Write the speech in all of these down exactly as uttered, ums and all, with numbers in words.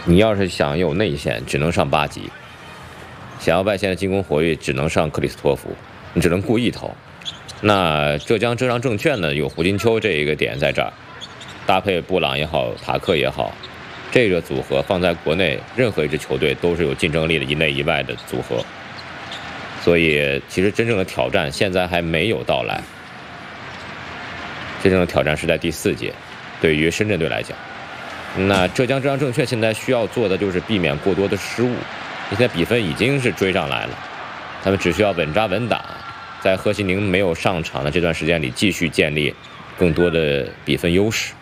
你要是想有内线，只能上八级；想要外线的进攻活跃，只能上克里斯托弗，你只能故意投。那浙江浙商证券呢，有胡金秋这一个点在这儿，搭配布朗也好，塔克也好，这个组合放在国内任何一支球队都是有竞争力的，一内一外的组合。所以，其实真正的挑战现在还没有到来。真正的挑战是在第四节，对于深圳队来讲。那浙江浙商证券现在需要做的就是避免过多的失误。现在比分已经是追上来了，他们只需要稳扎稳打，在贺西宁没有上场的这段时间里，继续建立更多的比分优势。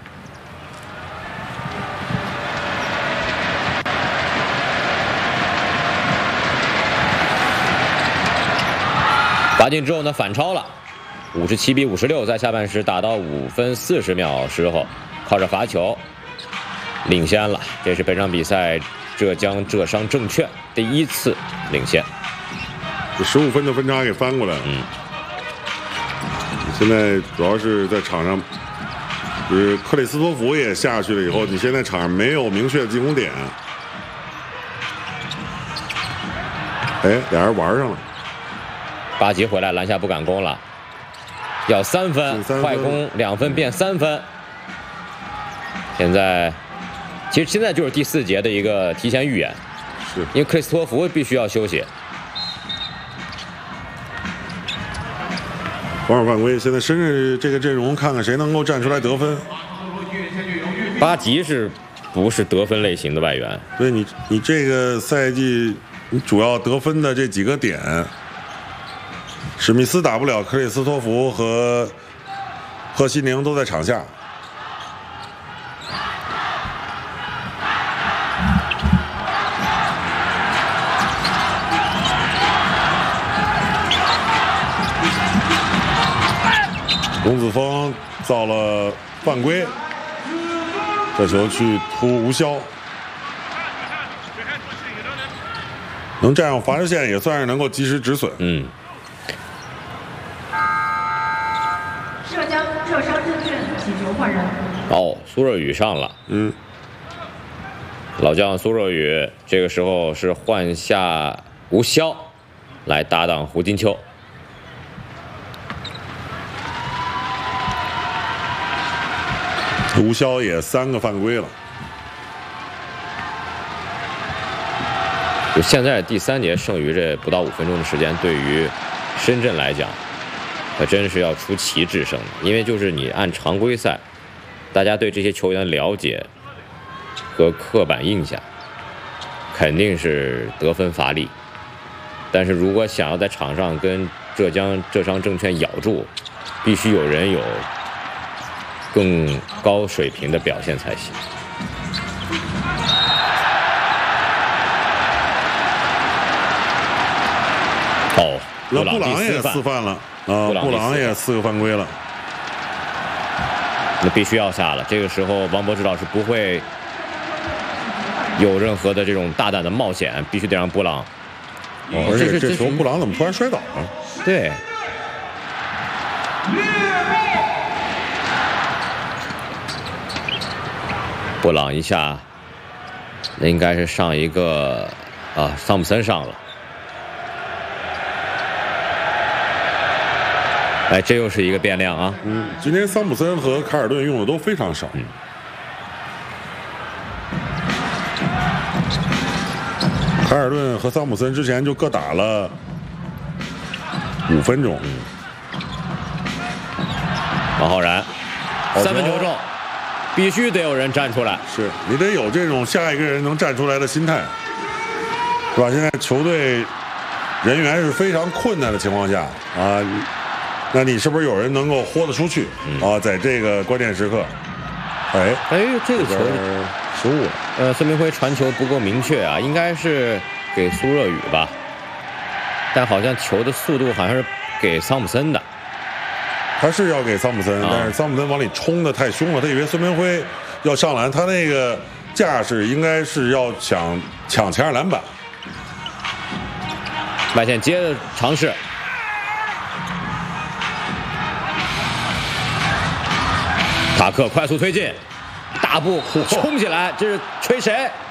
罚进之后呢，反超了，五十七比五十六，在下半时打到五分四十秒时候，靠着罚球领先了。这是本场比赛浙江浙商证券第一次领先。 这十五分的分差给翻过来了。嗯。现在主要是在场上，就是克里斯托弗也下去了以后，你现在场上没有明确的进攻点。哎，俩人玩上了。 巴吉回来，篮下不敢攻了，要三分， 三分快攻两分变三分。现在，其实现在就是第四节的一个提前预演， 是因为克里斯托弗必须要休息。 防守犯规，现在深圳这个阵容，看看谁能够站出来得分。 巴吉是不是得分类型的外援？ 对你，你这个赛季你主要得分的这几个点。史密斯打不了，克里斯托弗和贺西宁都在场下。龚子峰造了犯规，这球去突吴潇，能占用罚球线也算是能够及时止损。 嗯。 浙江浙商证券起球换人。 哦，苏若雨上了。 嗯。 老将苏若雨这个时候是换下吴潇来搭档胡金秋。 吴潇也三个犯规了。 就现在第三节剩余这不到五分钟的时间，对于深圳来讲，可真是要出奇制胜的。因为就是你按常规赛，大家对这些球员的了解和刻板印象，肯定是得分乏力。但是如果想要在场上跟浙江浙商证券咬住，必须有人有更高水平的表现才行。哦， 那布朗也四犯了啊！布朗也四个犯规了， 那必须要下了。这个时候，王柏芝老师不会有任何的这种大胆的冒险，必须得让布朗。 哦，而且这时候布朗怎么突然摔倒了？ 对。布朗一下，那应该是上一个啊，桑普森上了。哎，这又是一个变量啊！ 嗯，今天桑普森和卡尔顿用的都非常少。 嗯。 卡尔顿和桑普森之前就各打了五分钟。 嗯。王浩然，三分球中。必须得有人站出来， 是你得有这种下一个人能站出来的心态，是吧？现在球队人员是非常困难的情况下啊，那你是不是有人能够豁得出去、嗯、啊？在这个关键时刻，哎哎，这个球失误了。 呃，孙明辉传球不够明确啊，应该是给苏若雨吧，但好像球的速度好像是给桑普森的。 他是要给桑普森， 啊、 但是桑普森往里冲的太凶了，他以为孙明辉要上篮，他那个架势应该是要抢抢前篮板。 外线接的尝试，塔克快速推进，大步冲起来，这是吹谁？